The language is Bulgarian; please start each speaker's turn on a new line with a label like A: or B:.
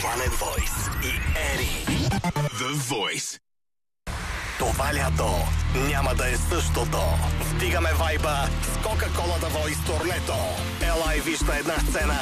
A: Planet Voice и Ери. The Voice. Това лято няма да е същото. Вдигаме вайба с Coca-Cola The Voice турнето. Ела и виж на една сцена